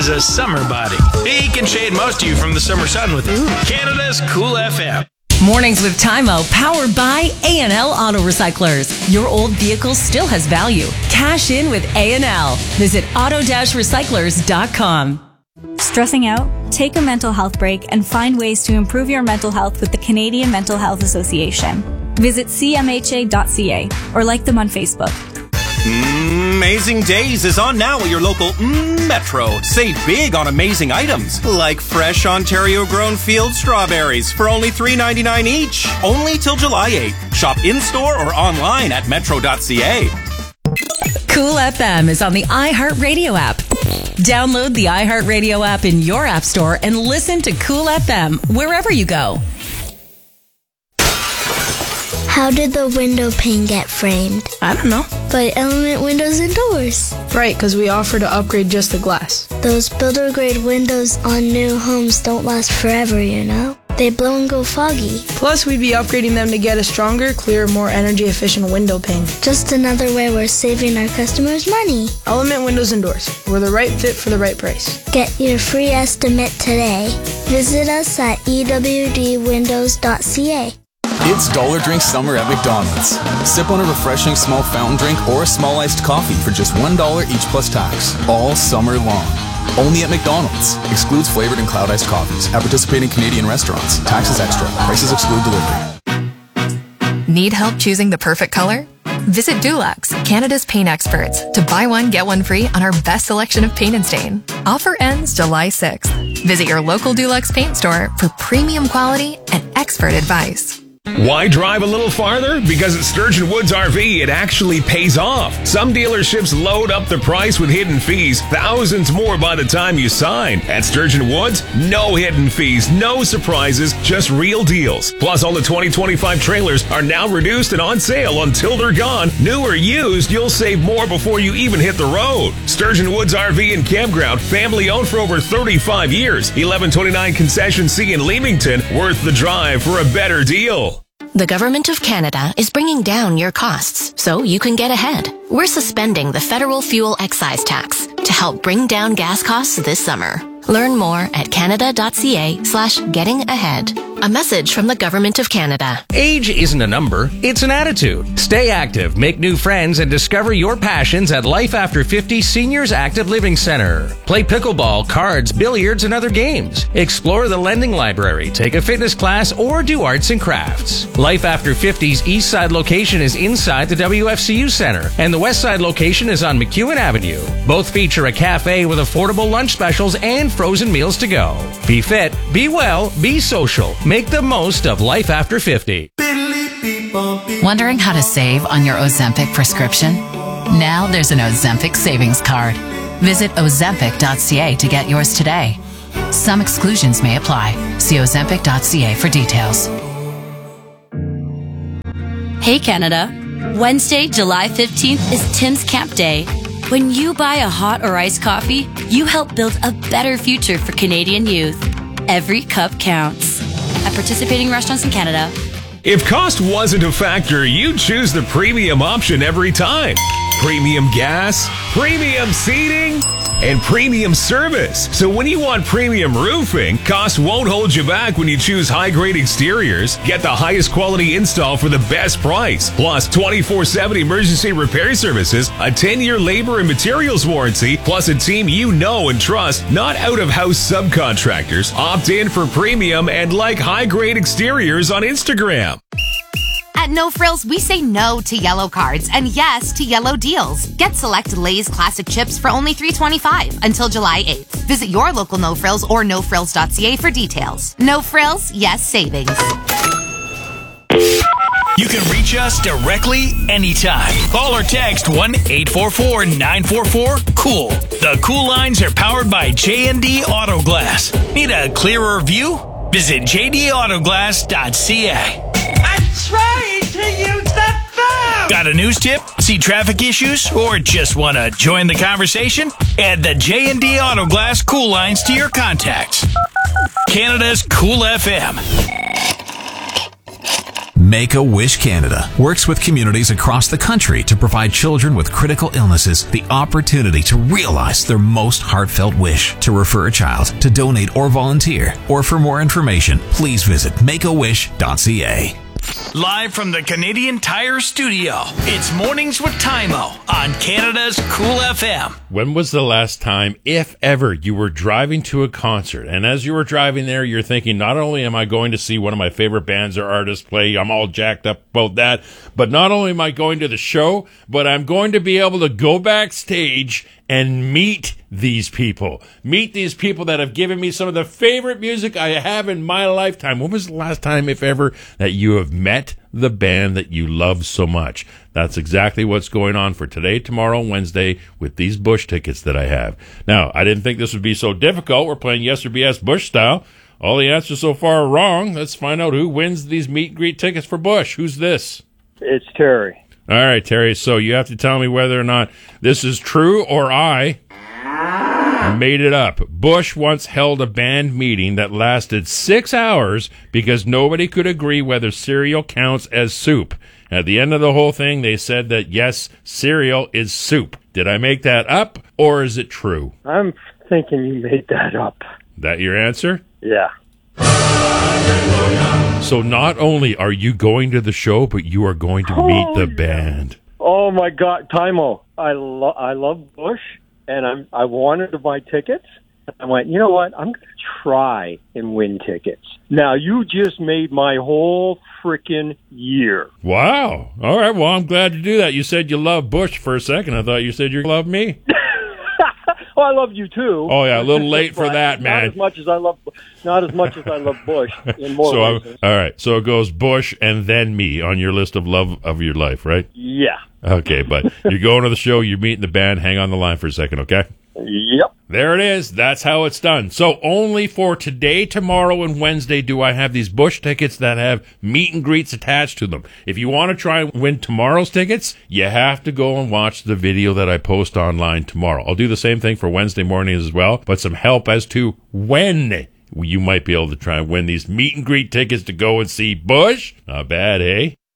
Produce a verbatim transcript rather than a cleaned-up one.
is a summer body. He can shade most of you from the summer sun with it. Canada's Cool F M. Mornings with Tymo, powered by A and L Auto Recyclers. Your old vehicle still has value. Cash in with A and L. Visit auto dash recyclers dot com. Stressing out? Take a mental health break and find ways to improve your mental health with the Canadian Mental Health Association. Visit c m h a dot c a or like them on Facebook. Amazing Days is on now at your local mm, Metro. Save big on amazing items like fresh Ontario-grown field strawberries for only three ninety-nine each. Only till July eighth. Shop in-store or online at metro dot c a. Cool F M is on the iHeartRadio app. Download the iHeartRadio app in your app store and listen to Cool F M wherever you go. How did the window pane get framed? I don't know. By Element Windows and Doors. Right, because we offer to upgrade just the glass. Those builder-grade windows on new homes don't last forever, you know? They blow and go foggy. Plus, we'd be upgrading them to get a stronger, clearer, more energy-efficient window pane. Just another way we're saving our customers money. Element Windows and Doors. We're the right fit for the right price. Get your free estimate today. Visit us at e w d windows dot c a. It's Dollar Drink Summer at McDonald's. Sip on a refreshing small fountain drink or a small iced coffee for just one dollar each plus tax, all summer long. Only at McDonald's. Excludes flavored and cloud iced coffees at participating Canadian restaurants. Taxes extra. Prices exclude delivery. Need help choosing the perfect color? Visit Dulux, Canada's paint experts, to buy one, get one free on our best selection of paint and stain. Offer ends July sixth. Visit your local Dulux paint store for premium quality and expert advice. Why drive a little farther? Because at Sturgeon Woods R V, it actually pays off. Some dealerships load up the price with hidden fees, thousands more by the time you sign. At Sturgeon Woods, no hidden fees, no surprises, just real deals. Plus, all the twenty twenty-five trailers are now reduced and on sale until they're gone. New or used, you'll save more before you even hit the road. Sturgeon Woods R V and Campground, family owned for over thirty-five years. eleven twenty-nine Concession C in Leamington, worth the drive for a better deal. The Government of Canada is bringing down your costs so you can get ahead. We're suspending the federal fuel excise tax to help bring down gas costs this summer. Learn more at canada dot c a slash getting ahead. A message from the Government of Canada. Age isn't a number, it's an attitude. Stay active, make new friends, and discover your passions at Life After fifty Seniors Active Living Center. Play pickleball, cards, billiards, and other games. Explore the lending library, take a fitness class, or do arts and crafts. Life After fifty's East Side location is inside the W F C U Center, and the West Side location is on McEwen Avenue. Both feature a cafe with affordable lunch specials and frozen meals to go. Be fit, be well, be social. Make the most of Life After fifty. Wondering how to save on your Ozempic prescription? Now there's an Ozempic savings card. Visit ozempic dot c a to get yours today. Some exclusions may apply. See ozempic dot c a for details. Hey Canada, Wednesday, July fifteenth is Tim's Camp Day. When you buy a hot or iced coffee, you help build a better future for Canadian youth. Every cup counts. At participating restaurants in Canada. If cost wasn't a factor, you'd choose the premium option every time. Premium gas, premium seating, and premium service. So when you want premium roofing, cost won't hold you back when you choose high-grade exteriors. Get the highest quality install for the best price. Plus twenty-four seven emergency repair services, a ten-year labor and materials warranty, plus a team you know and trust, not out-of-house subcontractors. Opt in for premium and like high-grade exteriors on Instagram. At No Frills, we say no to yellow cards and yes to yellow deals. Get select Lay's classic chips for only three twenty-five until July eighth. Visit your local No Frills or no frills dot c a for details. No Frills, yes savings. You can reach us directly anytime. Call or text one eight four four nine four four cool. The Cool Lines are powered by J and D Auto Glass. Need a clearer view? Visit j d auto glass dot c a. I'm trying to use the phone! Got a news tip? See traffic issues? Or just want to join the conversation? Add the J and D Auto Glass Cool Lines to your contacts. Canada's Cool F M. Make-A-Wish Canada works with communities across the country to provide children with critical illnesses the opportunity to realize their most heartfelt wish. To refer a child, to donate or volunteer, or for more information, please visit make a wish dot c a. Live from the Canadian Tire Studio, it's Mornings with Timo on Canada's Cool F M. When was the last time, if ever, you were driving to a concert, and as you were driving there, you're thinking, not only am I going to see one of my favorite bands or artists play, I'm all jacked up about that, but not only am I going to the show, but I'm going to be able to go backstage and meet these people. Meet these people that have given me some of the favorite music I have in my lifetime. When was the last time, if ever, that you have met the band that you love so much? That's exactly what's going on for today, tomorrow, and Wednesday with these Bush tickets that I have. Now, I didn't think this would be so difficult. We're playing Yes or B S Bush style. All the answers so far are wrong. Let's find out who wins these meet and greet tickets for Bush. Who's this? It's Terry. All right, Terry, so you have to tell me whether or not this is true or I made it up. Bush once held a band meeting that lasted six hours because nobody could agree whether cereal counts as soup. At the end of the whole thing, they said that, yes, cereal is soup. Did I make that up, or is it true? I'm thinking you made that up. That your answer? Yeah. So not only are you going to the show, but you are going to meet oh, the band. Oh my God, Timo! I love I love Bush, and I'm I wanted to buy tickets. I went, you know what? I'm going to try and win tickets. Now you just made my whole freaking year. Wow! All right, well I'm glad to do that. You said you love Bush for a second. I thought you said you love me. Well, I love you too. Oh yeah, a little late for that, man. Not as much as I love, not as much as I love Bush. In more so ways. all right, so it goes Bush and then me on your list of love of your life, right? Yeah. Okay, but you're going to the show, you're meeting the band. Hang on the line for a second, okay? Yep. There it is. That's how it's done. So only for today, tomorrow, and Wednesday do I have these Bush tickets that have meet and greets attached to them. If you want to try and win tomorrow's tickets, you have to go and watch the video that I post online tomorrow. I'll do the same thing for Wednesday mornings as well, but some help as to when you might be able to try and win these meet and greet tickets to go and see Bush. Not bad, eh?